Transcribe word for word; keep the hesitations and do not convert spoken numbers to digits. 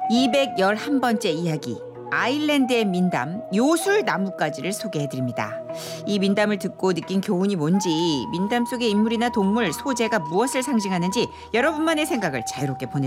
이백십일 번째 이야기, 아일랜드의 민담 요술 나뭇가지를 소개해드립니다. 이 민담을 듣고 느낀 교훈이 뭔지, 민담 속의 인물이나 동물, 소재가 무엇을 상징하는지 여러분만의 생각을 자유롭게 보내